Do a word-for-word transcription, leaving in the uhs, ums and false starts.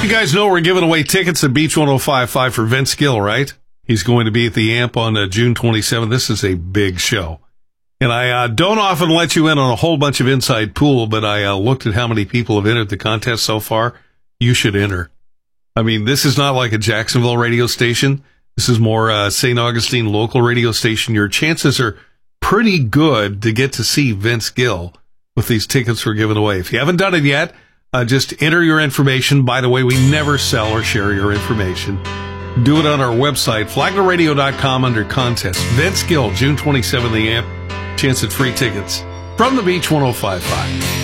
You guys know we're giving away tickets at Beach ten fifty-five for Vince Gill, right? He's going to be at the Amp on uh, June twenty-seventh. This is a big show. And I uh, don't often let you in on a whole bunch of inside pool, but I uh, looked at how many people have entered the contest so far. You should enter. I mean, this is not like a Jacksonville radio station. This is more uh, Saint Augustine local radio station. Your chances are pretty good to get to see Vince Gill with these tickets we're giving away. If you haven't done it yet, uh, just enter your information. By the way, we never sell or share your information. Do it on our website, flagler radio dot com, under contest. Vince Gill, June twenty-seventh, the Amp. Chance at free tickets from the Beach ten fifty-five.